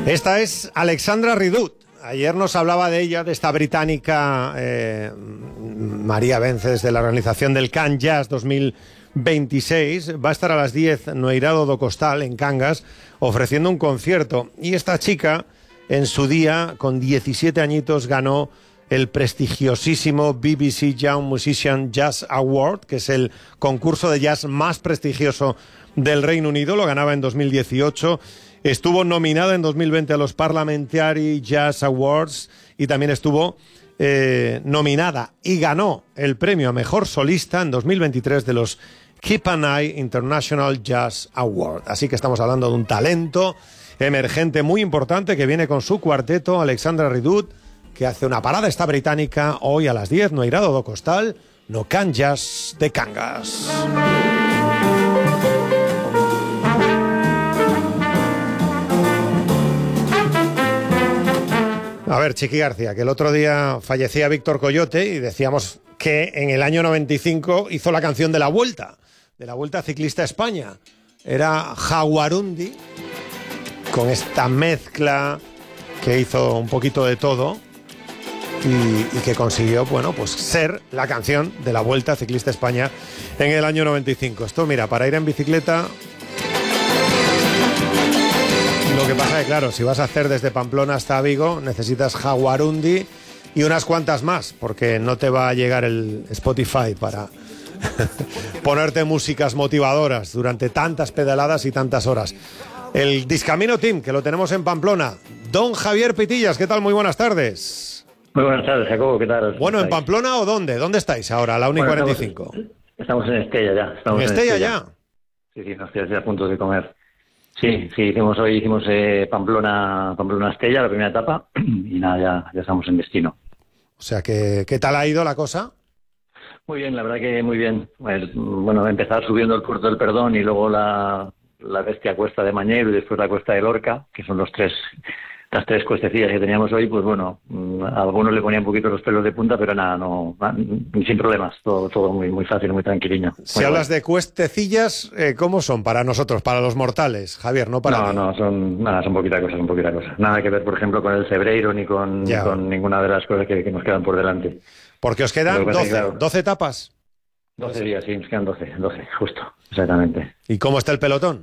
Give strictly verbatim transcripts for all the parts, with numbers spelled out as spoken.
Esta es Alexandra Ridut. Ayer nos hablaba de ella, de esta británica eh, María Vences, de la organización del Can Jazz dos mil veintiséis. Va a estar a las diez no Eirado do Costal, en Cangas, ofreciendo un concierto. Y esta chica, en su día, con diecisiete añitos, ganó el prestigiosísimo B B C Young Musician Jazz Award, que es el concurso de jazz más prestigioso del Reino Unido. Lo ganaba en dos mil dieciocho. Estuvo nominada en dos mil veinte a los Parliamentary Jazz Awards y también estuvo eh, nominada y ganó el premio a Mejor Solista en dos mil veintitrés de los Keep an Eye International Jazz Award. Así que estamos hablando de un talento emergente muy importante que viene con su cuarteto, Alexandra Ridut, que hace una parada esta británica hoy a las diez no Eirado do Costal, no Can Jazz de Cangas. A ver, Chiqui García, que el otro día fallecía Víctor Coyote y decíamos que en el año noventa y cinco hizo la canción de la Vuelta, de la Vuelta Ciclista a España. Era Jaguarundi, con esta mezcla que hizo un poquito de todo y, y que consiguió, bueno, pues ser la canción de la Vuelta Ciclista a España en el año noventa y cinco. Esto, mira, para ir en bicicleta... Lo que pasa es que, claro, si vas a hacer desde Pamplona hasta Vigo, necesitas Jaguarundi y unas cuantas más, porque no te va a llegar el Spotify para ponerte músicas motivadoras durante tantas pedaladas y tantas horas. El Discamino Team, que lo tenemos en Pamplona. Don Javier Pitillas, ¿qué tal? Muy buenas tardes. Muy buenas tardes, Jacobo, ¿qué tal? Bueno, ¿en Pamplona o dónde? ¿Dónde estáis ahora, a la una y bueno, cuarenta y cinco? Estamos, estamos en Estella ya. Estamos ¿En Estella ya? Sí, sí, nos estoy a punto de comer. Sí, sí, hicimos hoy hicimos eh, Pamplona, Pamplona Estella, la primera etapa, y nada, ya, ya estamos en destino. O sea, que, ¿qué tal ha ido la cosa? Muy bien, la verdad que muy bien. Bueno, empezar subiendo el Puerto del Perdón y luego la, la bestia cuesta de Mañero y después la cuesta de Lorca, que son los tres... Las tres cuestecillas que teníamos hoy, pues bueno, a algunos le ponía un poquito los pelos de punta, pero nada, no, sin problemas, todo, todo muy, muy fácil, muy tranquiliño. Si muy hablas bueno. de cuestecillas, eh, ¿cómo son para nosotros, para los mortales, Javier? No para No, mí. no, son nada, son poquita cosa, son poquita cosa. Nada que ver, por ejemplo, con el Cebreiro ni con, ni con ninguna de las cosas que, que nos quedan por delante. Porque os quedan doce, claro, doce etapas. doce días, sí, nos quedan doce, doce, justo, exactamente. ¿Y cómo está el pelotón?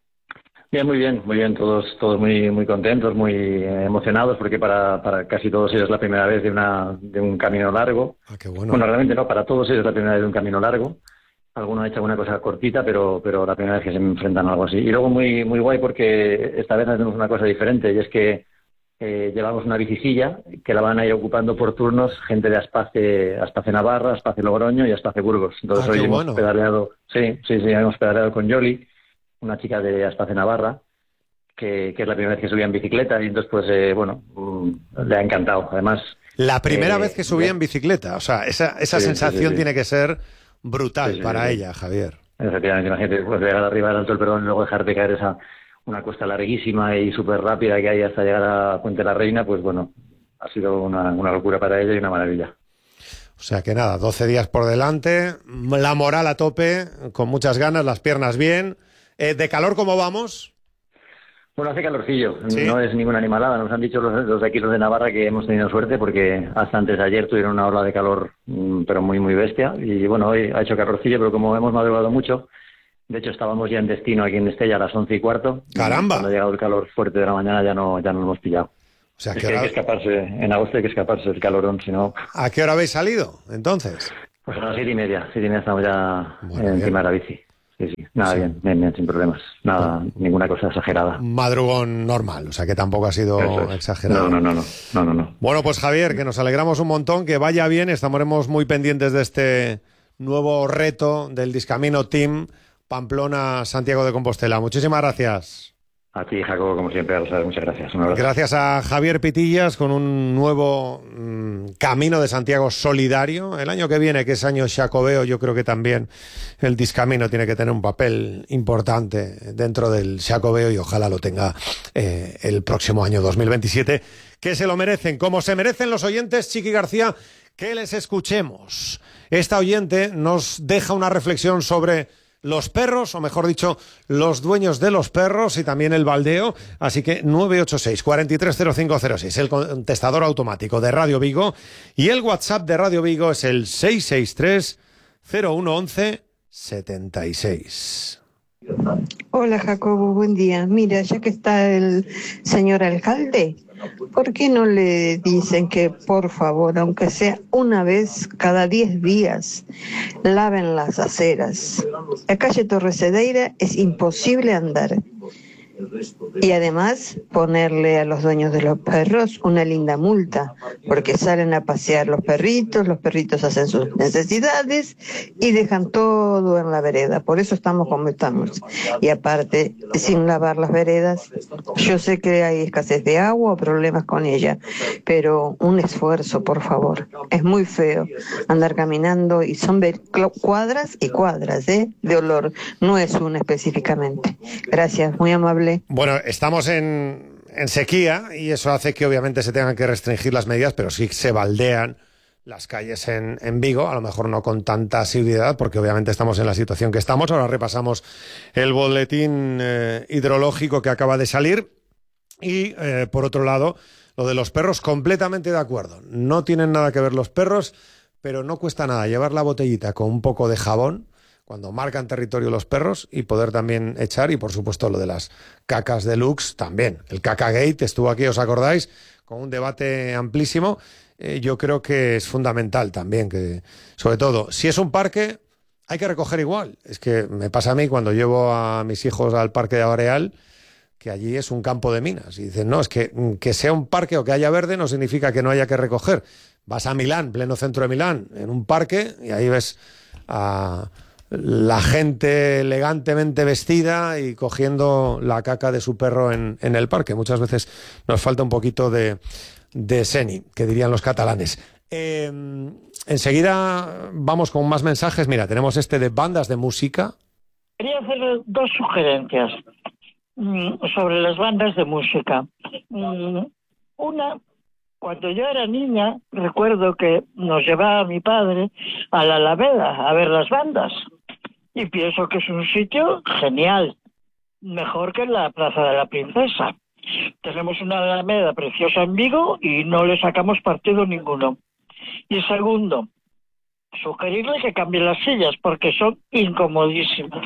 Bien, muy bien, muy bien, todos todos muy muy contentos, muy eh, emocionados, porque para, para casi todos ellos es la primera vez de una de un camino largo. Ah, qué bueno. Bueno, realmente no, para todos ellos es la primera vez de un camino largo. Algunos han hecho alguna cosa cortita, pero pero la primera vez que se enfrentan a algo así. Y luego muy muy guay porque esta vez hacemos una cosa diferente, y es que eh, llevamos una bicicilla que la van a ir ocupando por turnos gente de Aspace, Aspace Navarra, Aspace Logroño y Aspace Burgos. Entonces ah, hoy hemos bueno. pedaleado, sí, sí, sí, hemos pedaleado con Yoli, una chica de Aspace Navarra, que, que es la primera vez que subía en bicicleta, y entonces, pues, eh, bueno, mm, le ha encantado. Además... La primera eh, vez que subía en bicicleta, o sea, esa, esa sí, sensación sí, sí, sí. tiene que ser brutal sí, sí, sí, para sí. ella, Javier. Efectivamente, imagínate, pues llegar arriba del Alto del Perdón y luego dejarte caer esa una cuesta larguísima y súper rápida que hay hasta llegar a Puente de la Reina, pues bueno, ha sido una, una locura para ella y una maravilla. O sea que nada, doce días por delante, la moral a tope, con muchas ganas, las piernas bien. Eh, ¿De calor cómo vamos? Bueno, hace calorcillo, ¿Sí? No es ninguna animalada. Nos han dicho los, los de aquí, los de Navarra, que hemos tenido suerte porque hasta antes de ayer tuvieron una ola de calor, pero muy, muy bestia. Y bueno, hoy ha hecho calorcillo, pero como hemos madrugado mucho, de hecho estábamos ya en destino aquí en Estella a las once y cuarto. ¡Caramba! Cuando ha llegado el calor fuerte de la mañana ya no, ya no lo hemos pillado. O sea, es que que hora... hay que escaparse, en agosto hay que escaparse del calorón, si no... ¿A qué hora habéis salido, entonces? Pues a las siete y media, siete y media estamos ya bueno, encima de la bici. Sí, sí, nada, sí. Bien, bien, bien, sin problemas. Nada, bueno, ninguna cosa exagerada. Madrugón normal, o sea que tampoco ha sido es. exagerado. No, no, no, no, no, no, no. Bueno, pues Javier, que nos alegramos un montón, que vaya bien, estaremos muy pendientes de este nuevo reto del Discamino Team Pamplona-Santiago de Compostela. Muchísimas gracias. A ti, Jacobo, como siempre, muchas gracias. Un gracias a Javier Pitillas con un nuevo mmm, Camino de Santiago solidario. El año que viene, que es año Xacobeo, yo creo que también el Discamino tiene que tener un papel importante dentro del Xacobeo y ojalá lo tenga eh, el próximo año dos mil veintisiete, que se lo merecen, como se merecen los oyentes. Chiqui García, que les escuchemos. Esta oyente nos deja una reflexión sobre los perros, o mejor dicho, los dueños de los perros y también el baldeo. Así que nueve ocho seis, cuatro tres cero cinco cero seis, el contestador automático de Radio Vigo, y el WhatsApp de Radio Vigo es el seis seis tres, cero uno once, setenta y seis. Hola Jacobo, buen día. Mira, ya que está el señor alcalde, ¿por qué no le dicen que por favor, aunque sea una vez cada diez días, laven las aceras? La calle Torre Cedeira es imposible andar. Y además ponerle a los dueños de los perros una linda multa, porque salen a pasear los perritos, los perritos hacen sus necesidades y dejan todo en la vereda. Por eso estamos como estamos. Y aparte, sin lavar las veredas, yo sé que hay escasez de agua o problemas con ella, pero un esfuerzo, por favor. Es muy feo andar caminando y son cuadras y cuadras, ¿eh? de olor. No es una específicamente. Gracias, muy amable. Bueno, estamos en, en sequía y eso hace que obviamente se tengan que restringir las medidas, pero sí se baldean las calles en, en Vigo, a lo mejor no con tanta asiduidad, porque obviamente estamos en la situación que estamos. Ahora repasamos el boletín eh, hidrológico que acaba de salir y, eh, por otro lado, lo de los perros, completamente de acuerdo. No tienen nada que ver los perros, pero no cuesta nada llevar la botellita con un poco de jabón cuando marcan territorio los perros y poder también echar, y por supuesto lo de las cacas deluxe también. El Cacagate estuvo aquí, ¿os acordáis? Con un debate amplísimo. Eh, yo creo que es fundamental también, que sobre todo, si es un parque, hay que recoger igual. Es que me pasa a mí cuando llevo a mis hijos al parque de Areal, que allí es un campo de minas. Y dicen, no, es que que sea un parque o que haya verde no significa que no haya que recoger. Vas a Milán, pleno centro de Milán, en un parque, y ahí ves a la gente elegantemente vestida y cogiendo la caca de su perro en, en el parque. Muchas veces nos falta un poquito de, de seni, que dirían los catalanes. Eh, enseguida vamos con más mensajes. Mira, tenemos este de bandas de música. Quería hacer dos sugerencias mm, sobre las bandas de música. Mm, una, cuando yo era niña, recuerdo que nos llevaba mi padre a la Alameda a ver las bandas. Y pienso que es un sitio genial, mejor que la Plaza de la Princesa. Tenemos una Alameda preciosa en Vigo y no le sacamos partido ninguno. Y segundo, sugerirle que cambie las sillas porque son incomodísimas.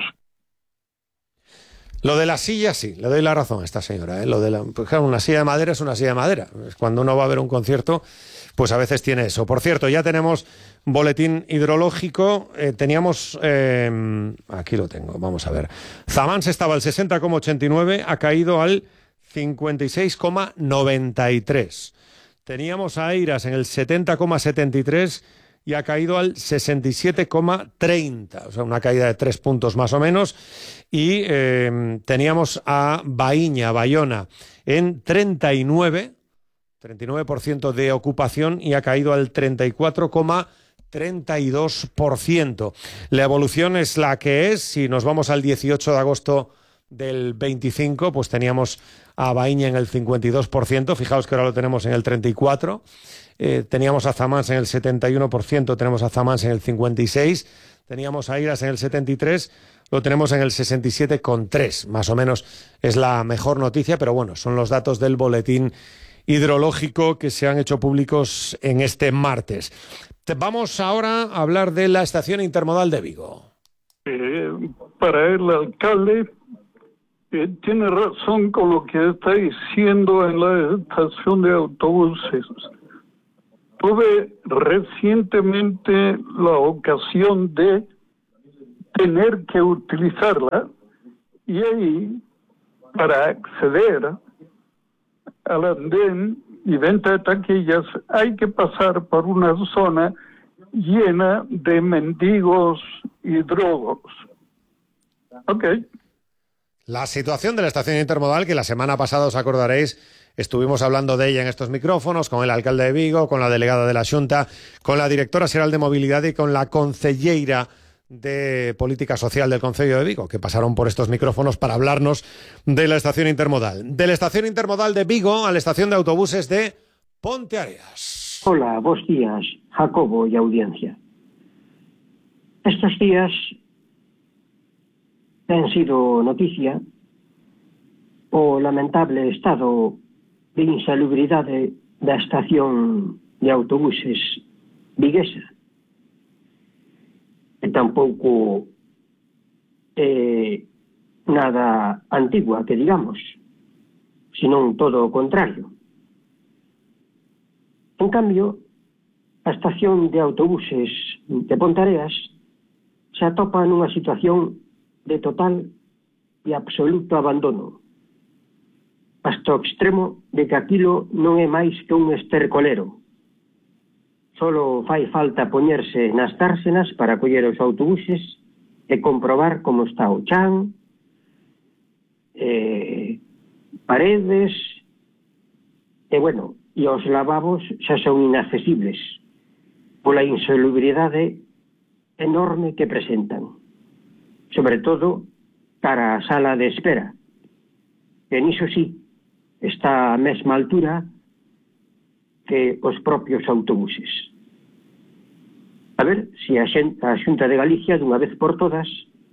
Lo de las sillas, sí, le doy la razón a esta señora, ¿eh? Lo de la, pues claro, una silla de madera es una silla de madera. Cuando uno va a ver un concierto, pues a veces tiene eso. Por cierto, ya tenemos boletín hidrológico. Eh, teníamos, eh, aquí lo tengo, vamos a ver. Zamans estaba al sesenta coma ochenta y nueve, ha caído al cincuenta y seis coma noventa y tres. Teníamos a Eiras en el setenta coma setenta y tres y ha caído al sesenta y siete coma treinta, o sea, una caída de tres puntos más o menos. Y eh, teníamos a Baíña, Bayona, en treinta y nueve, treinta y nueve por ciento de ocupación y ha caído al treinta y cuatro coma treinta y dos por ciento. La evolución es la que es. Si nos vamos al dieciocho de agosto del veinticinco, pues teníamos a Baíña en el cincuenta y dos por ciento. Fijaos que ahora lo tenemos en el treinta y cuatro por ciento. Eh, teníamos a Zamans en el setenta y uno por ciento, tenemos a Zamans en el cincuenta y seis por ciento, teníamos a Eiras en el setenta y tres por ciento, lo tenemos en el sesenta y siete coma tres por ciento. Más o menos es la mejor noticia, pero bueno, son los datos del boletín hidrológico que se han hecho públicos en este martes. Vamos ahora a hablar de la estación intermodal de Vigo. Eh, para el alcalde, eh, tiene razón con lo que está diciendo en la estación de autobuses. Tuve recientemente la ocasión de tener que utilizarla y ahí, para acceder al andén y venta de taquillas, hay que pasar por una zona llena de mendigos y drogos. Ok. La situación de la estación intermodal, que la semana pasada, os acordaréis, estuvimos hablando de ella en estos micrófonos, con el alcalde de Vigo, con la delegada de la Xunta, con la directora xeral de Movilidad y con la concelleira de Política Social del Concello de Vigo, que pasaron por estos micrófonos para hablarnos de la estación intermodal. De la estación intermodal de Vigo a la estación de autobuses de Ponteareas. Hola, buenos días, Jacobo y audiencia. Estos días ten sido noticia o lamentable estado de insalubridade da estación de autobuses viguesa, e tampouco eh, nada antigua, que digamos, senón todo o contrario. En cambio, a estación de autobuses de Ponteareas se atopa nunha situación de total e absoluto abandono, hasta o extremo de que aquilo non é máis que un estercolero. Solo fai falta poñerse nas társenas para coller os autobuses e comprobar como está o chan, eh, paredes, e bueno, e os lavabos xa son inaccesibles pola insalubridade enorme que presentan, sobre todo cara a sala de espera, que niso sí está a mesma altura que os propios autobuses. A ver se a, xenta, a Xunta de Galicia dunha vez por todas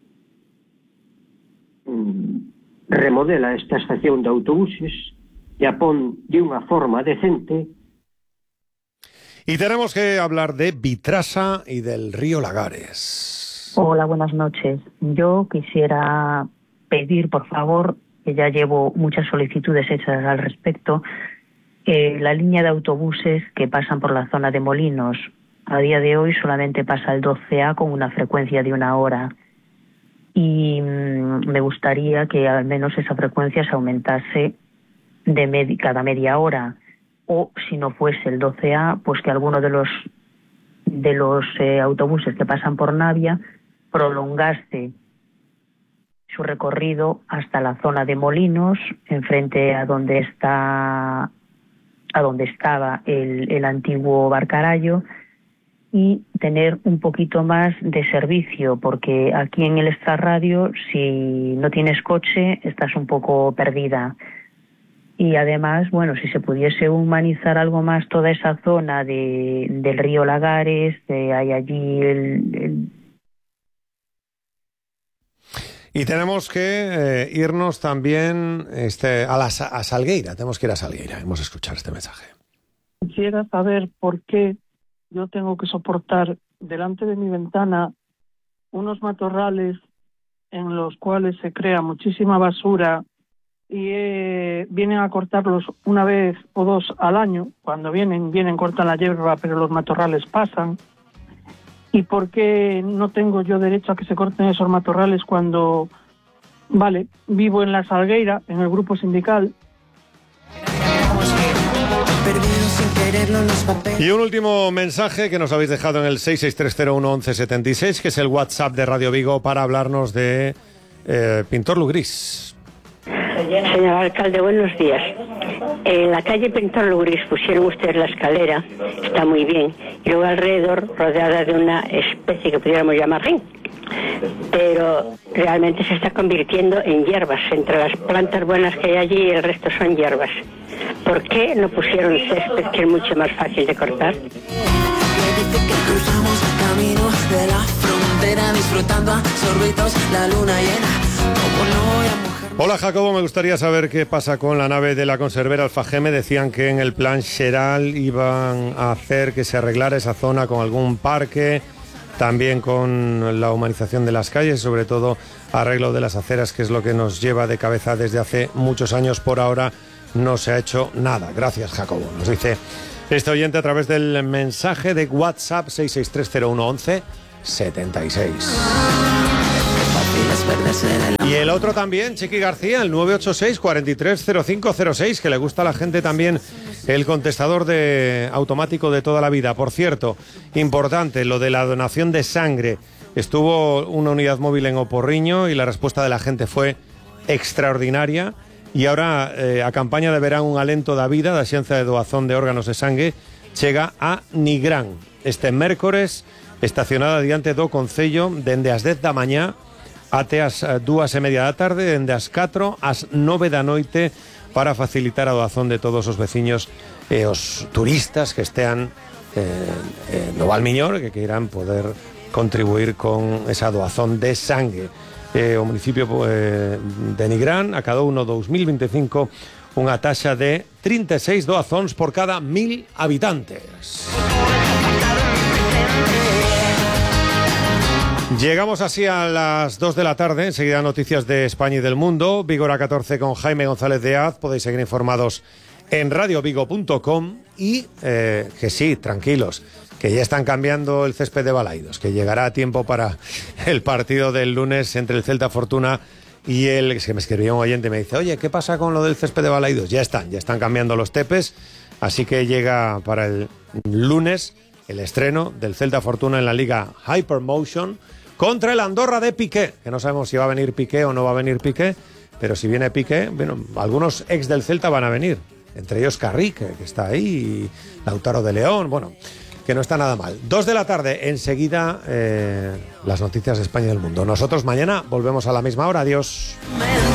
mmm, remodela esta estación de autobuses e a pon de unha forma decente. Y tenemos que hablar de Vitrasa y del río Lagares. Hola, buenas noches. Yo quisiera pedir, por favor, que ya llevo muchas solicitudes hechas al respecto, eh, la línea de autobuses que pasan por la zona de Molinos. A día de hoy solamente pasa el doce A con una frecuencia de una hora. Y mmm, me gustaría que al menos esa frecuencia se aumentase de med- cada media hora. O si no fuese el doce A, pues que alguno de los de los eh, autobuses que pasan por Navia prolongase su recorrido hasta la zona de Molinos, enfrente a donde está a donde estaba el, el antiguo Barcarallo, y tener un poquito más de servicio, porque aquí en el Extrarradio, si no tienes coche, estás un poco perdida. Y además, bueno, si se pudiese humanizar algo más toda esa zona de, del río Lagares, de hay allí el, el... Y tenemos que eh, irnos también este, a, la, a Salgueira, tenemos que ir a Salgueira, vamos a escuchar este mensaje. Quisiera saber por qué yo tengo que soportar delante de mi ventana unos matorrales en los cuales se crea muchísima basura y eh, vienen a cortarlos una vez o dos al año. Cuando vienen, vienen, cortan la hierba, pero los matorrales pasan. ¿Y por qué no tengo yo derecho a que se corten esos matorrales cuando, vale, vivo en la Salgueira, en el grupo sindical? Y un último mensaje que nos habéis dejado en el seis seis tres cero uno once setenta y seis, que es el WhatsApp de Radio Vigo, para hablarnos de eh, Pintor Lugrís. Señor alcalde, buenos días. En la calle Pintor Lugrís pusieron ustedes la escalera, está muy bien, y luego alrededor rodeada de una especie que pudiéramos llamar ring, pero realmente se está convirtiendo en hierbas. Entre las plantas buenas que hay allí, el resto son hierbas. ¿Por qué no pusieron césped, que es mucho más fácil de cortar? Cruzamos camino de la frontera, disfrutando a sorbitos la luna llena. Como no voy a mojar. Hola Jacobo, me gustaría saber qué pasa con la nave de la conservera Alfageme. Decían que en el plan Xeral iban a hacer que se arreglara esa zona con algún parque, también con la humanización de las calles, sobre todo arreglo de las aceras, que es lo que nos lleva de cabeza desde hace muchos años. Por ahora no se ha hecho nada. Gracias, Jacobo. Nos dice este oyente a través del mensaje de WhatsApp seis seis tres cero uno once setenta y seis. Y el otro también, Chiqui García, el nueve ocho seis, cuatro tres cero cinco cero seis, que le gusta a la gente también el contestador de automático de toda la vida. Por cierto, importante, lo de la donación de sangre. Estuvo una unidad móvil en Oporriño y la respuesta de la gente fue extraordinaria. Y ahora eh, a campaña de verán un alento da vida da xencia de doazón de órganos de sangue chega a Nigrán este mércores, estacionada diante do Concello dende as dez da mañá até as dúas e media da tarde, dende as catro ás nove da noite, para facilitar a doazón de todos os veciños e os turistas que estean eh, eh, no Valmiñor, que queiran poder contribuir con esa doazón de sangue. eh, o municipio eh, de Nigrán, a cada uno dos mil veinticinco unha taxa de trinta e seis doazóns por cada mil habitantes. Llegamos así a las dos de la tarde, enseguida noticias de España y del mundo, Vigor a catorce con Jaime González de Az, podéis seguir informados en radio vigo punto com y eh, que sí, tranquilos, que ya están cambiando el césped de Balaidos, que llegará a tiempo para el partido del lunes entre el Celta Fortuna y el... Es que me escribió un oyente y me dice, oye, ¿qué pasa con lo del césped de Balaidos? Ya están, ya están cambiando los tepes, así que llega para el lunes el estreno del Celta Fortuna en la Liga Hypermotion contra el Andorra de Piqué, que no sabemos si va a venir Piqué o no va a venir Piqué, pero si viene Piqué, bueno, algunos ex del Celta van a venir, entre ellos Carrique, que está ahí, y Lautaro de León, bueno... que no está nada mal. Dos de la tarde, enseguida eh, las noticias de España y del mundo. Nosotros mañana volvemos a la misma hora. Adiós.